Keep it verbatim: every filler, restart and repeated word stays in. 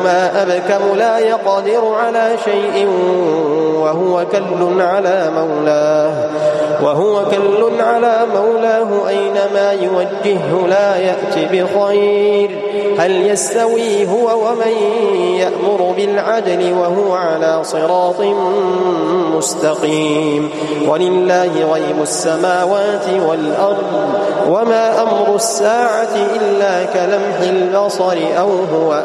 أحدهما أبكم لا يقدر على شيء وهو كل على مولاه وهو كل على مولاه أينما يوجهه لا يأتي بخير هل يستوي هو ومن يأمر بالعدل وهو على صراط مستقيم ولله غيب السماوات والأرض وما أمر الساعة إلا كلمح البصر أو هو